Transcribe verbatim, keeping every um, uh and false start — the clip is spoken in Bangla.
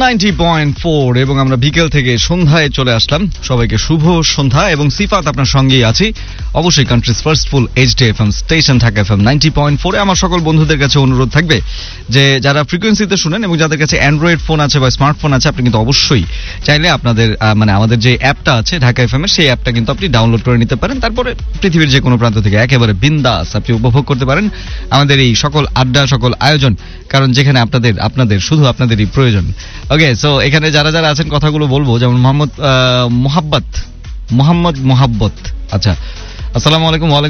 নাইনটি পয়েন্ট ফোর এবং আমরা বিকেল থেকে সন্ধ্যায় চলে আসলাম। সবাইকে শুভ সন্ধ্যা এবং সিফাত আপনার সঙ্গেই আছি অবশ্যই countries first full HD FM station Dhaka FM ninety point four এ। আমার সকল বন্ধুদের কাছে অনুরোধ থাকবে যে যারা ফ্রিকোয়েন্সিতে শুনেন এবং যাদের কাছে অ্যান্ড্রয়েড ফোন আছে বা স্মার্টফোন আছে, আপনি কিন্তু অবশ্যই চাইলে আপনাদের মানে আমাদের যে অ্যাপটা আছে ঢাকা এফএম এর, সেই অ্যাপটা কিন্তু আপনি ডাউনলোড করে নিতে পারেন। তারপরে পৃথিবীর যে কোনো প্রান্ত থেকে একেবারে বিন্দাস আপনি উপভোগ করতে পারেন আমাদের এই সকল আড্ডা, সকল আয়োজন, কারণ যেখানে আপনাদের আপনাদের শুধু আপনাদেরই প্রয়োজন। ওকে, সো এখানে যারা যারা আছেন কথাগুলো বলবো, যেমন মোহাম্মদ মোহাব্বত মোহাম্মদ মোহাব্বত আচ্ছা, আসসালামু আলাইকুম।